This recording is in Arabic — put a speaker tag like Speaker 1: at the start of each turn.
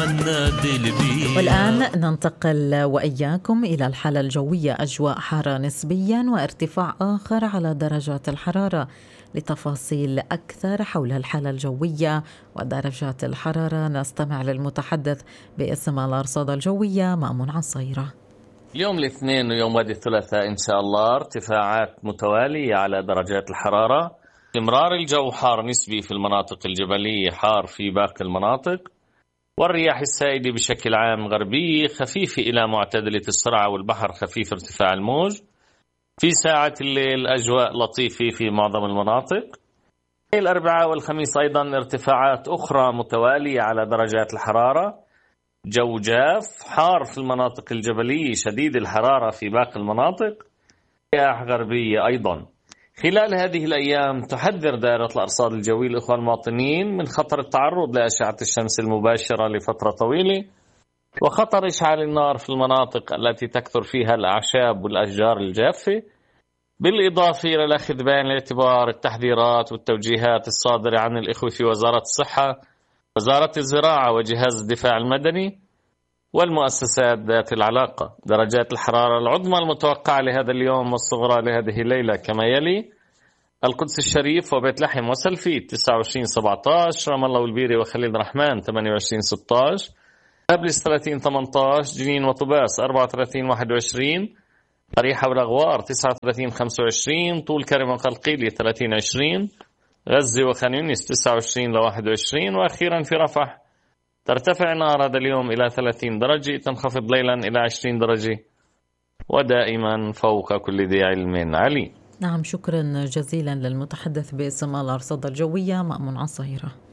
Speaker 1: والآن ننتقل وإياكم إلى الحالة الجوية. أجواء حارة نسبيا وارتفاع آخر على درجات الحرارة. لتفاصيل أكثر حول الحالة الجوية ودرجات الحرارة نستمع للمتحدث باسم الأرصاد الجوية مأمون عصيرة.
Speaker 2: يوم الاثنين ويوم غد الثلاثاء إن شاء الله ارتفاعات متوالية على درجات الحرارة. استمرار الجو حار نسبي في المناطق الجبلية، حار في باقي المناطق، والرياح السائدة بشكل عام غربية خفيفة إلى معتدلة السرعة، والبحر خفيف ارتفاع الموج. في ساعة الليل أجواء لطيفة في معظم المناطق. الأربعاء والخميس أيضا ارتفاعات أخرى متوالية على درجات الحرارة. جو جاف حار في المناطق الجبلية، شديد الحرارة في باقي المناطق، رياح غربية أيضا. خلال هذه الأيام تحذر دائرة الأرصاد الجوية الإخوان المواطنين من خطر التعرض لأشعة الشمس المباشرة لفترة طويلة، وخطر إشعال النار في المناطق التي تكثر فيها الأعشاب والأشجار الجافة، بالإضافة إلى الأخذ بعين الاعتبار التحذيرات والتوجيهات الصادرة عن الإخوة في وزارة الصحة، وزارة الزراعة، وجهاز الدفاع المدني، والمؤسسات ذات العلاقة. درجات الحرارة العظمى المتوقعة لهذا اليوم والصغرى لهذه الليلة كما يلي: القدس الشريف وبيت لحم وسلفي 29-17، رام الله والبيري وخليل الرحمن 28-16، نابلس 30-18، جنين وطباس 34-21، قريحة والأغوار 39-25، طول كرم وقلقيلية 30-20، غزة وخان يونس 29-21، وأخيرا في رفح ترتفع النهار هذا اليوم إلى 30 درجة، تنخفض ليلا إلى 20 درجة، ودائما فوق كل ذي علم عليم.
Speaker 1: نعم، شكرا جزيلا للمتحدث باسم الأرصاد الجوية مأمون عصيرة.